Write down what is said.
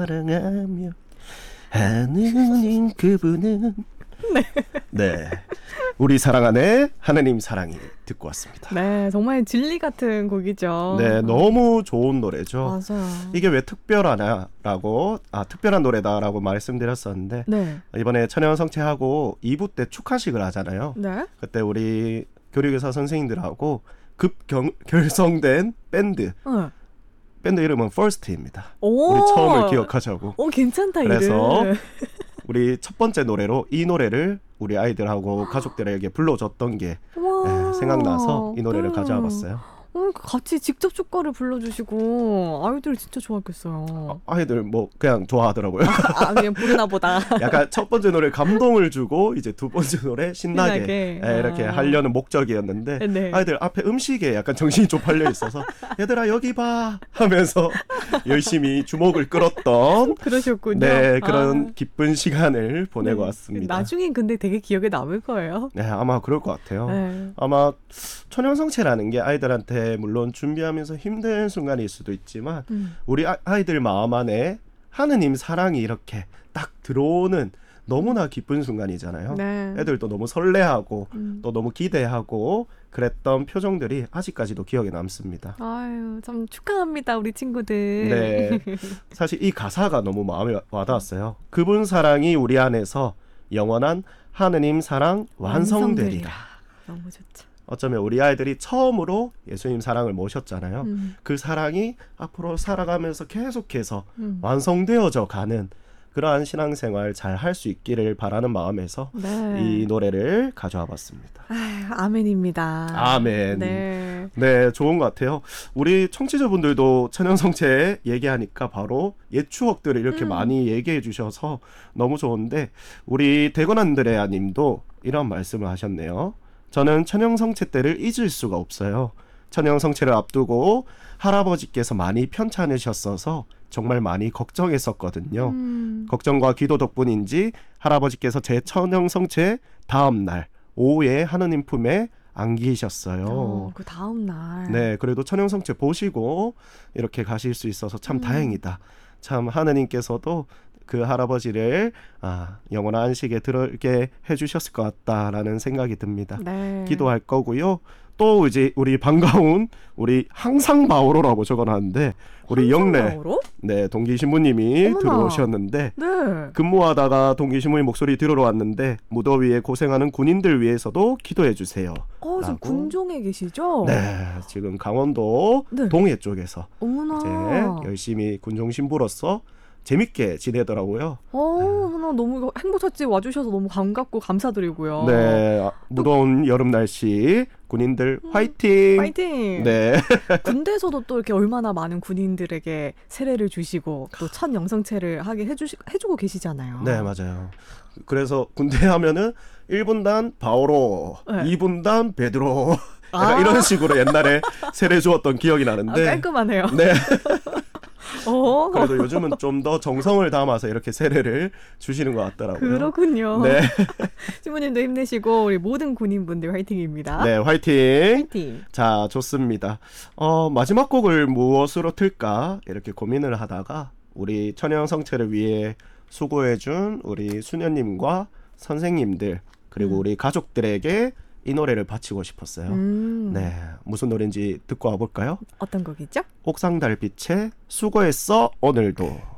사랑하며 하느님 그분은 네. 우리 사랑하네 하느님 사랑이 듣고 왔습니다. 네, 정말 진리 같은 곡이죠. 네, 너무 좋은 노래죠. 맞아요. 이게 왜 특별하냐라고 특별한 노래다라고 말씀드렸었는데 네. 이번에 천연성체하고 2부 때 축하식을 하잖아요. 네. 그때 우리 교육교사 선생님들하고 결성된 밴드 이름은 First입니다. 우리 처음을 기억하자고. 괜찮다. 그래서 이름. 우리 첫 번째 노래로 이 노래를 우리 아이들하고 가족들에게 불러줬던 게 생각나서 이 노래를 가져와 봤어요. 같이 직접 축가를 불러주시고 아이들 진짜 좋아했겠어요. 아이들 뭐 그냥 좋아하더라고요. 그냥 부르나 보다. 약간 첫 번째 노래 감동을 주고 이제 두 번째 노래 신나게 이렇게 하려는 목적이었는데 네. 아이들 앞에 음식에 약간 정신이 좀 팔려 있어서 얘들아 여기 봐 하면서 열심히 주목을 끌었던 그러셨군요. 네, 그런 기쁜 시간을 보내고 왔습니다. 나중엔 근데 되게 기억에 남을 거예요. 네, 아마 그럴 것 같아요. 네. 아마 천연성체라는 게 아이들한테 물론 준비하면서 힘든 순간일 수도 있지만 우리 아이들 마음 안에 하느님 사랑이 이렇게 딱 들어오는 너무나 기쁜 순간이잖아요. 네. 애들도 너무 설레하고 또 너무 기대하고 그랬던 표정들이 아직까지도 기억에 남습니다. 아유, 참 축하합니다, 우리 친구들. 네, 사실 이 가사가 너무 마음에 와닿았어요. 그분 사랑이 우리 안에서 영원한 하느님 사랑 완성되리라. 너무 좋죠. 어쩌면 우리 아이들이 처음으로 예수님 사랑을 모셨잖아요. 그 사랑이 앞으로 살아가면서 계속해서 완성되어져 가는 그러한 신앙생활 잘 할 수 있기를 바라는 마음에서 이 노래를 가져와 봤습니다. 아멘입니다. 아멘. 네, 좋은 것 같아요. 우리 청취자분들도 천연성체 얘기하니까 바로 옛 추억들을 이렇게 많이 얘기해 주셔서 너무 좋은데 우리 대건한드레아 님도 이런 말씀을 하셨네요. 저는 천연성체 때를 잊을 수가 없어요. 천연성체를 앞두고 할아버지께서 많이 편찮으셨어서 정말 많이 걱정했었거든요. 걱정과 기도 덕분인지 할아버지께서 제 천연성체 다음 날 오후에 하느님 품에 안기셨어요. 그 다음 날. 네, 그래도 천연성체 보시고 이렇게 가실 수 있어서 참 다행이다. 참 하느님께서도 그 할아버지를 영원한 안식에 들어게 해주셨을 것 같다라는 생각이 듭니다. 네. 기도할 거고요. 또 이제 우리 반가운 우리 항상 바오로라고 적어놨는데 우리 영래 네, 동기 신부님이 들어오셨는데 근무하다가 동기 신부님 목소리 들으러 왔는데 무더위에 고생하는 군인들 위해서도 기도해 주세요. 지금 군종에 계시죠? 네, 지금 강원도 동해 쪽에서 이제 열심히 군종 신부로서 재밌게 지내더라고요. 너무 행복같이 와주셔서 너무 반갑고 감사드리고요. 네, 무더운 여름 날씨 군인들 화이팅! 화이팅! 네. 군대에서도 또 이렇게 얼마나 많은 군인들에게 세례를 주시고 또 첫 영성체를 하게 해주고 계시잖아요. 네, 맞아요. 그래서 군대 하면은 1분단 바오로, 2분단 베드로 이런 식으로 옛날에 세례 주었던 기억이 나는데 깔끔하네요. 네. 그래도 요즘은 좀 더 정성을 담아서 이렇게 세례를 주시는 것 같더라고요. 그렇군요. 네. 신부님도 힘내시고 우리 모든 군인분들 화이팅입니다. 네, 화이팅. 자, 좋습니다. 마지막 곡을 무엇으로 틀까 이렇게 고민을 하다가 우리 천연성체를 위해 수고해준 우리 수녀님과 선생님들 그리고 우리 가족들에게 이 노래를 바치고 싶었어요. 네, 무슨 노래인지 듣고 와볼까요? 어떤 곡이죠? 옥상달빛의 수고했어 오늘도.